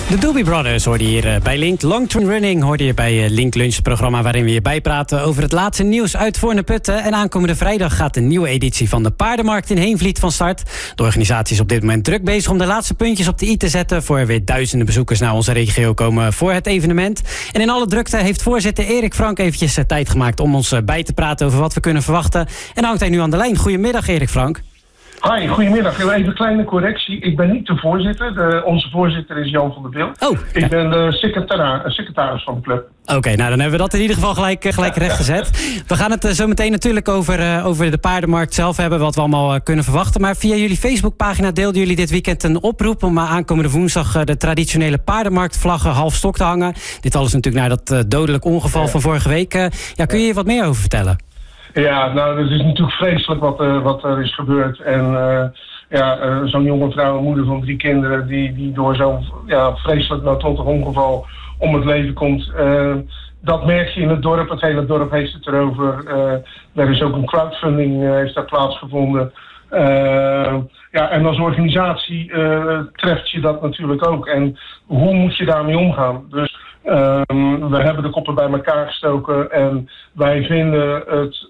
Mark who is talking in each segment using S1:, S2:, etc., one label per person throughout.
S1: De Doobie Brothers hoorde je hier bij Link. Long Term Running hoorde je bij Link Lunch, het programma waarin we je bijpraten over het laatste nieuws uit Voorne-Putten. En aankomende vrijdag gaat de nieuwe editie van de Paardenmarkt in Heenvliet van start. De organisatie is op dit moment druk bezig om de laatste puntjes op de i te zetten voor weer duizenden bezoekers naar onze regio komen voor het evenement. En in alle drukte heeft voorzitter Erik Frank eventjes tijd gemaakt om ons bij te praten over wat we kunnen verwachten. En hangt hij nu aan de lijn. Goedemiddag, Erik Frank.
S2: Hi, goedemiddag. Even een kleine correctie. Ik ben niet de voorzitter. Onze voorzitter is Jan van der Bil.
S1: Oh,
S2: ik ben de secretaris van de club.
S1: Oké, nou dan hebben we dat in ieder geval gelijk rechtgezet. We gaan het zo meteen natuurlijk over de paardenmarkt zelf hebben, wat we allemaal kunnen verwachten. Maar via jullie Facebookpagina deelden jullie dit weekend een oproep om aankomende woensdag de traditionele paardenmarktvlaggen half stok te hangen. Dit alles natuurlijk na dat dodelijk ongeval van vorige week. Kun je hier wat meer over vertellen?
S2: Ja, nou, het is natuurlijk vreselijk wat er is gebeurd. En zo'n jonge vrouw, een moeder van 3 kinderen, die door zo'n vreselijk noodlottig ongeval om het leven komt. Dat merk je in het dorp. Het hele dorp heeft het erover. Er is ook een crowdfunding heeft daar plaatsgevonden. En als organisatie treft je dat natuurlijk ook. En hoe moet je daarmee omgaan? Dus we hebben de koppen bij elkaar gestoken en wij vinden het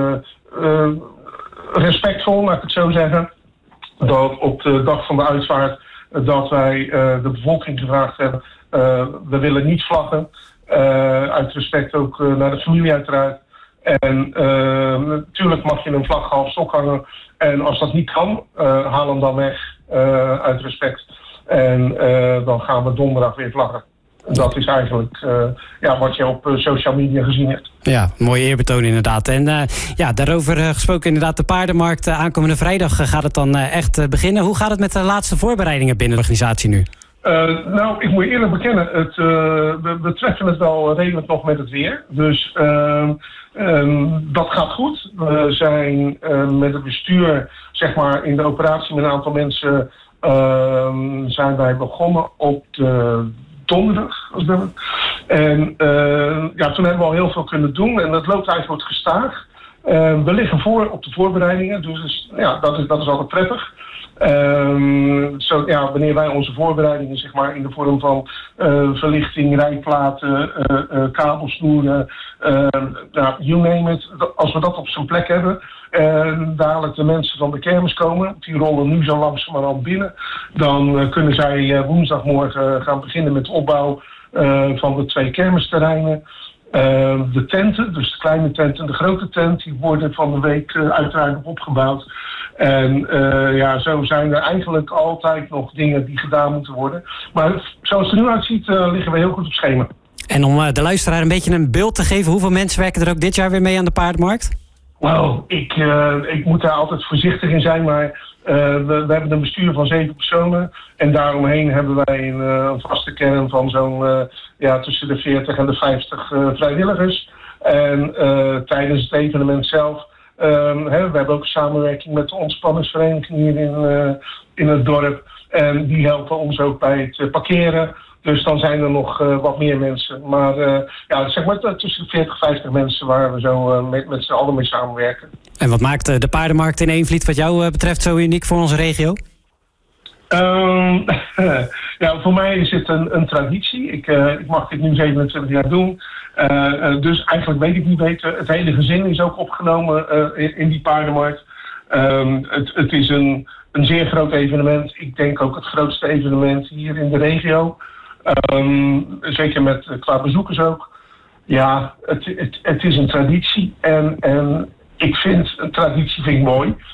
S2: respectvol, laat ik het zo zeggen, dat op de dag van de uitvaart dat wij de bevolking gevraagd hebben, we willen niet vlaggen, uit respect ook naar de familie uiteraard. En natuurlijk mag je een vlag half stok hangen en als dat niet kan, haal hem dan weg uit respect. En dan gaan we donderdag weer vlaggen. Dat is eigenlijk wat je op social media gezien hebt.
S1: Ja, mooie eerbetoon inderdaad. En daarover gesproken inderdaad, de paardenmarkt. Aankomende vrijdag gaat het dan echt beginnen. Hoe gaat het met de laatste voorbereidingen binnen de organisatie nu?
S2: Ik moet je eerlijk bekennen, we treffen het wel redelijk nog met het weer. Dus dat gaat goed. We zijn met het bestuur, zeg maar, in de operatie met een aantal mensen zijn wij begonnen op de donderdag. En toen hebben we al heel veel kunnen doen en dat loopt eigenlijk gestaag. We liggen voor op de voorbereidingen, dus dat is altijd prettig. Wanneer wij onze voorbereidingen, zeg maar, in de vorm van verlichting, rijplaten, kabelsnoeren, you name it, als we dat op zijn plek hebben, dadelijk de mensen van de kermis komen, die rollen nu zo langzamerhand binnen, dan kunnen zij woensdagmorgen gaan beginnen met de opbouw van de 2 kermisterreinen. De tenten, dus de kleine tent en de grote tent, die worden van de week uiteraard nog opgebouwd. En zo zijn er eigenlijk altijd nog dingen die gedaan moeten worden. Maar zoals het er nu uitziet, liggen we heel goed op schema.
S1: En om de luisteraar een beetje een beeld te geven, hoeveel mensen werken er ook dit jaar weer mee aan de paardenmarkt?
S2: Wow, ik moet daar altijd voorzichtig in zijn, maar we hebben een bestuur van 7 personen. En daaromheen hebben wij een vaste kern van zo'n tussen de 40 en de 50 vrijwilligers. En tijdens het evenement zelf, we hebben ook een samenwerking met de ontspanningsvereniging hier in het dorp. En die helpen ons ook bij het parkeren. Dus dan zijn er nog wat meer mensen. Maar zeg maar tussen de 40 en 50 mensen waar we zo met z'n allen mee samenwerken. En
S1: wat maakt de paardenmarkt in Heenvliet wat jou betreft zo uniek voor onze regio?
S2: Voor mij is het een traditie. Ik mag dit nu 27 jaar doen. Dus eigenlijk weet ik niet beter. Het hele gezin is ook opgenomen in die paardenmarkt. Het is een zeer groot evenement. Ik denk ook het grootste evenement hier in de regio. Zeker qua bezoekers ook. Ja, het is een traditie. En een traditie vind ik mooi.